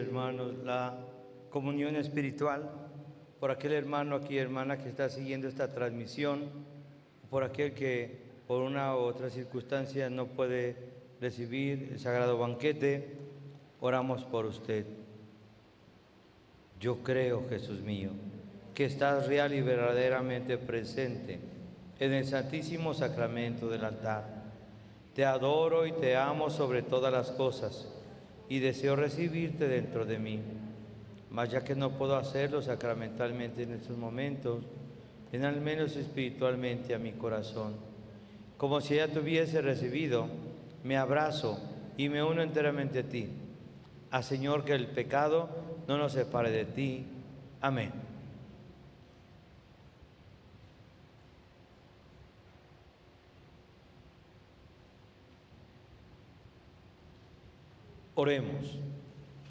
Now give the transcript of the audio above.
Hermanos, la comunión espiritual por aquel hermano aquí, hermana que está siguiendo esta transmisión, por aquel que por una u otra circunstancia no puede recibir el sagrado banquete, oramos por usted. Yo creo, Jesús mío, que estás real y verdaderamente presente en el Santísimo Sacramento del altar. Te adoro y te amo sobre todas las cosas y deseo recibirte dentro de mí. Mas ya que no puedo hacerlo sacramentalmente en estos momentos, ven al menos espiritualmente a mi corazón. Como si ya te hubiese recibido, me abrazo y me uno enteramente a ti. Haz, Señor, que el pecado no nos separe de ti. Amén. Oremos.